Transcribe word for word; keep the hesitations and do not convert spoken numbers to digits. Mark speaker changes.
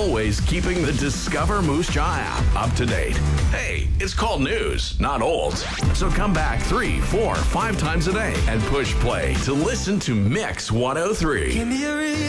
Speaker 1: always keeping the Discover Moose Jaw app up to date. Hey, it's called news, not old. So come back three, four, five times a day and push play to listen to Mix one oh three.
Speaker 2: Give me a reason.